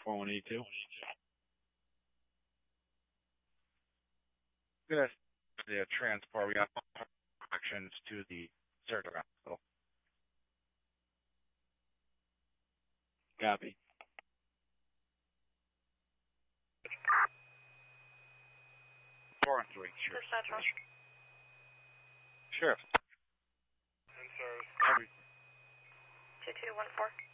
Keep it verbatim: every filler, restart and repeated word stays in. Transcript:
four one eight two. Good. The transport. We got directions to the Saratoga Hospital. Copy. Four and three. Sure. Sheriff. And sir. two two one four.